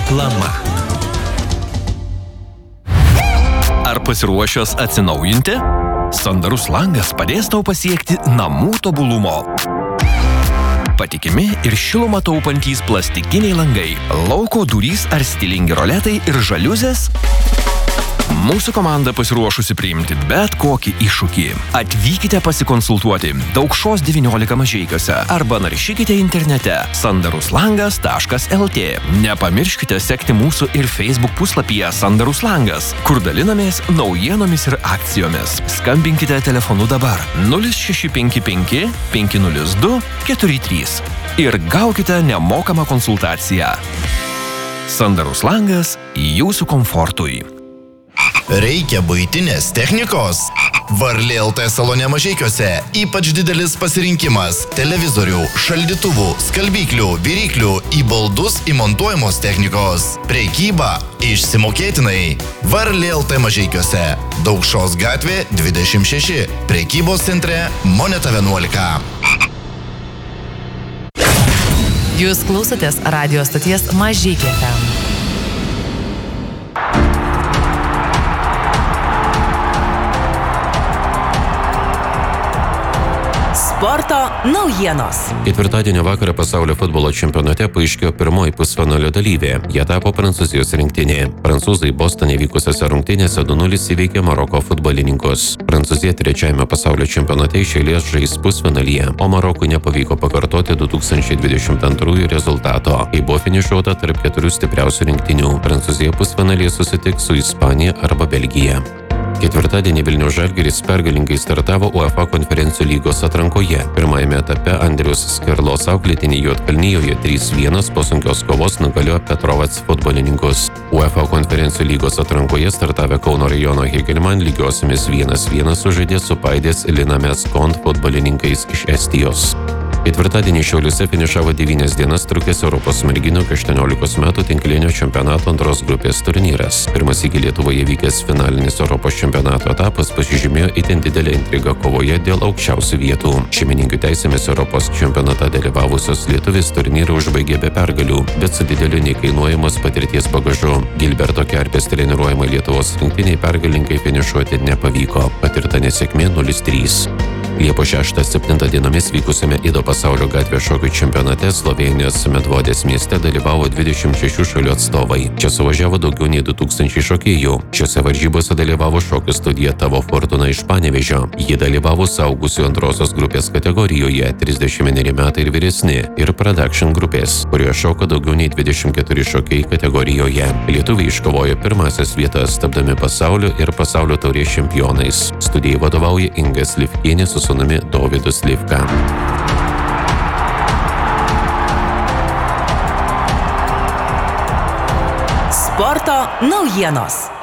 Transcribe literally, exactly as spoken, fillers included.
Reklama. Ar pasiruošęs atsinaujinti? Sandarus langas padės tau pasiekti namų tobulumo. Patikimi ir šilumą taupantys plastikiniai langai, lauko durys ar stilingi roletai ir žaliuzės? Mūsų komanda pasiruošusi priimti bet kokį iššūkį. Atvykite pasikonsultuoti Daukšos devyniolika Mažeikiuose arba naršykite internete sandaruslangas taškas lt. Nepamirškite sekti mūsų ir Facebook puslapyje Sandarus langas, kur dalinamės naujienomis ir akcijomis. Skambinkite telefonu dabar nulis šeši penki penki penki nulis du keturi trys ir gaukite nemokamą konsultaciją. Sandarus langas jūsų komfortui. Reikia buitinės technikos? Varlė L T salone Mažeikiuose ypač didelis pasirinkimas televizorių, šaldytuvų, skalbyklių, viryklių, į baldus įmontuojamos technikos. Prekyba išsimokėtinai. Varlė L T Mažeikiuose. Daukšos gatvė dvidešimt šeši. Prekybos centre Moneta vienuolika. Jūs klausotės radio stoties Mažeikiai F M. Sporto naujienos. Ketvirtadienio vakarą pasaulio futbolo čempionate paaiškėjo pirmoji pusfinalio dalyvė. Jie tapo Prancūzijos rinktinė. Prancūzai Bostone vykusiose rungtynėse du nulis įveikė Maroko futbolininkus. Prancūzija trečiajame pasaulio čempionate iš eilės žais pusfinalyje, o Marokui nepavyko pakartoti du tūkstančiai dvidešimt antrųjų rezultato, kai buvo finišuota tarp keturių stipriausių rinktinių. Prancūzija pusfinalyje susitiks su Ispanija arba Belgija. Ketvirtadienį Vilniaus Žalgiris pergalingai startavo UEFA konferencijų lygos atrankoje. Pirmajame etape Andriaus Skerlos auklėtiniai Juodkalnijoje trys vienas po sunkios kovos nugalėjo Petrovac futbolininkus. UEFA konferencijų lygos atrankoje startavę Kauno rajono Hegelman lygiosiamis vienas vienas sužaidė su Paidės Linames Kont futbolininkais iš Estijos. Ketvirtadienį Šiauliuose finišavo devynias dienas trukęs Europos merginų iki aštuoniolikos metų tinklinio čempionato antros grupės turnyras. Pirmas iki Lietuvoje vykęs finalinis Europos čempionato etapas pasižymėjo itin didelę intrigą kovoje dėl aukščiausių vietų. Šeimininkų teisėmis Europos čempionate dalyvavusios lietuvės turnyrą užbaigė be pergalių, bet su dideliu nekainuojamos patirties bagažu. Gilberto Kerpės treniruojama Lietuvos rinktiniai pergalinkai finišuoti nepavyko. Patirta nesėkmė nulis trys. Liepos šeštą septintą dienomis vykusiame Ido pasaulio gatvės šokių čempionate Slovėnijos Medvodės mieste dalyvavo dvidešimt šešių šalių atstovai. Čia suvažiavo daugiau nei du tūkstančiai šokėjų. Šiose varžybose dalyvavo šokių studija Tavo Fortuna iš Panevėžio. Ji dalyvavo suaugusių antrosios grupės kategorijoje trisdešimt vieneri metai ir vyresni ir Production grupės, kurioje šoko daugiau nei dvidešimt keturi šokėjai kategorijoje. Lietuviai iškovojo pirmasias vietas, tapdami pasaulio ir pasaulio taurės čempionais. Studijai vadovauja Inga Slivkienė su sūnumi Dovydu Slivka. Sporto naujienos.